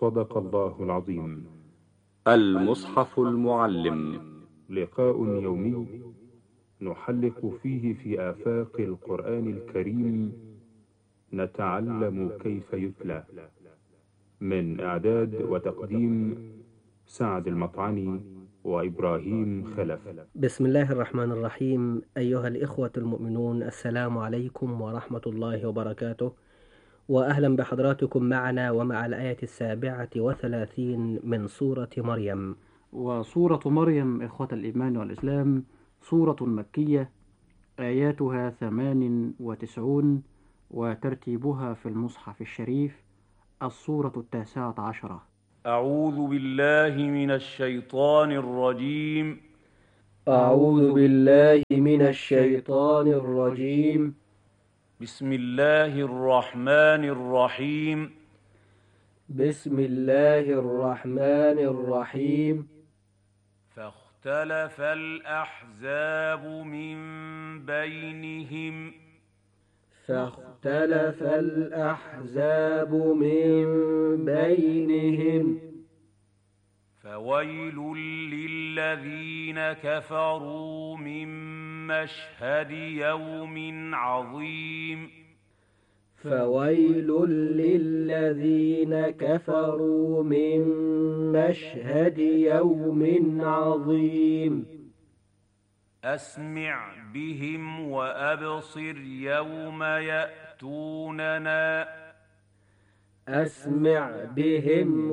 صدق الله العظيم. المصحف المعلم، لقاء يومي نحلق فيه في آفاق القرآن الكريم، نتعلم كيف يتلى. من إعداد وتقديم سعد المطعني وإبراهيم خلف. بسم الله الرحمن الرحيم. أيها الإخوة المؤمنون، السلام عليكم ورحمة الله وبركاته، وأهلا بحضراتكم معنا ومع الآية 37 من سورة مريم. وسورة مريم إخوة الإيمان والإسلام سورة مكية، آياتها 98، وترتيبها في المصحف الشريف السورة 19. أعوذ بالله من الشيطان الرجيم. أعوذ بالله من الشيطان الرجيم. بسم الله الرحمن الرحيم. بسم الله الرحمن الرحيم. فاختلف الأحزاب من بينهم. فاختلف الأحزاب من بينهم. فويل للذين كفروا من مشهد يوم عظيم. فويل للذين كفروا من مشهد يوم عظيم. أسمع بهم وأبصر يوم يأتوننا. أسمع بهم